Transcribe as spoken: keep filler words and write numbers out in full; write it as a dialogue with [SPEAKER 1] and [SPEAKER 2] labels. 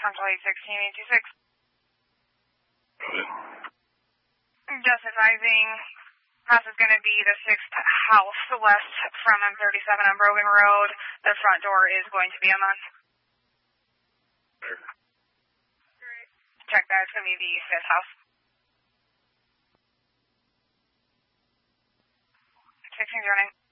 [SPEAKER 1] Central eight sixteen eight two six. Just advising, house is going to be the sixth house west from M thirty-seven on Brogan Road. The front door is going to be unlocked. Check that, it's going to be the fifth house. sixteen zero nine.